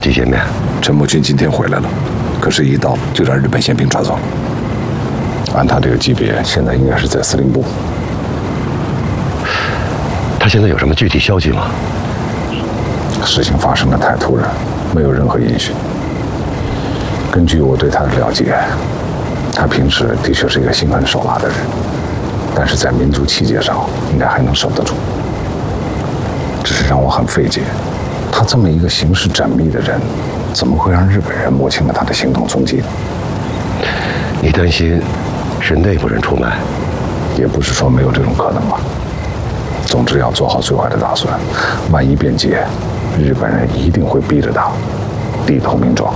季见面。 陈木君今天回来了，可是一到就让日本宪兵抓走了。按他这个级别，现在应该是在司令部。 他现在有什么具体消息吗？ 事情发生的太突然，没有任何音讯。根据我对他的了解，他平时的确是一个心狠手辣的人，但是在民族气节上应该还能守得住。只是让我很费解，他这么一个行事缜密的人，怎么会让日本人摸清了他的行动踪迹呢？ 你担心是内部人出卖？ 也不是说没有这种可能吧。总之要做好最坏的打算，万一变节，日本人一定会逼着他低头名状。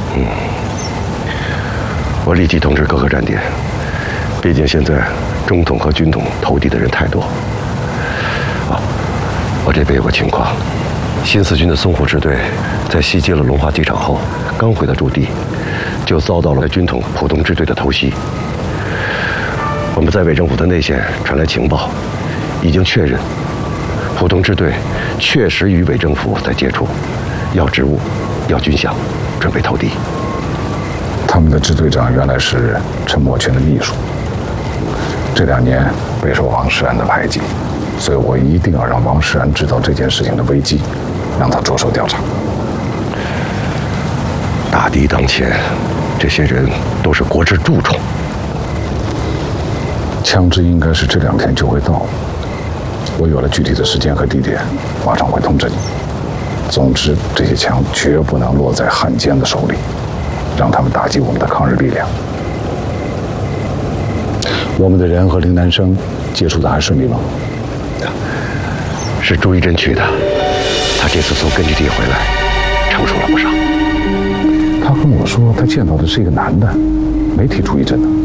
我立即通知各个站点，毕竟现在中统和军统投递的人太多。我这边有个情况，新四军的淞沪支队在袭击了龙华机场后，刚回到驻地，就遭到了军统浦东支队的偷袭。我们在伪政府的内线传来情报，已经确认浦东支队确实与伪政府在接触，要职务，要军饷，准备投递。 他们的支队长原来是陈默群的秘书，这2年备受王世安的排挤，所以我一定要让王世安知道这件事情的危机，让他着手调查。 大敌当前，这些人都是国之蛀虫。 枪支应该是这2天就会到，我有了具体的时间和地点，马上会通知你。总之，这些枪绝不能落在汉奸的手里，让他们打击我们的抗日力量。我们的人和林南生接触的还顺利吗？ 是朱一真去的，他这次从根据地回来，成熟了不少。 他跟我说他见到的是一个男的，没提朱一真呢。